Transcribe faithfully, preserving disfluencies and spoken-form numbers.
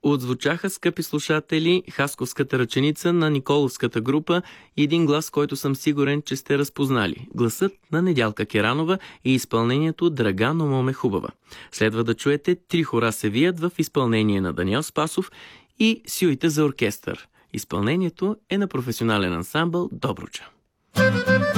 Отзвучаха, скъпи слушатели, хасковската ръченица на Николовската група и един глас, който съм сигурен, че сте разпознали. Гласът на Недялка Керанова и изпълнението "Драга, но моме хубава". Следва да чуете "Три хора се вият" в изпълнение на Даниел Спасов и "Сюита за оркестър". Изпълнението е на професионален ансамбъл Добруджа.